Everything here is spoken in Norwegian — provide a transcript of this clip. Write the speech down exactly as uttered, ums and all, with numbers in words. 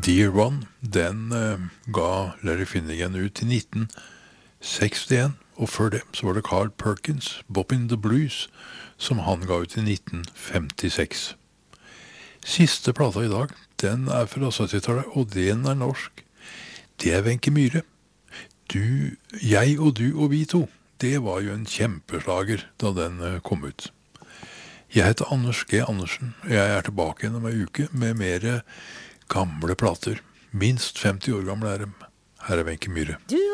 Dear One, den eh, ga Larry Finnegan ut i nitten sekstien, og før det så var det Carl Perkins, Bobbin the Blues, som han ga ut i nitten femtiseks. Siste plata i dag, den er fra syttitallet, og den er norsk. Det er Wenche Myhre. Du, jeg og du og vi to, det var jo en kjempeslager da den eh, kom ut. Jeg heter Anders G. Andersen, og jeg er tilbake igjen om en uke med mer gamle plater. Minst femti år gamle er dem. Her er Wenche Myhre. Du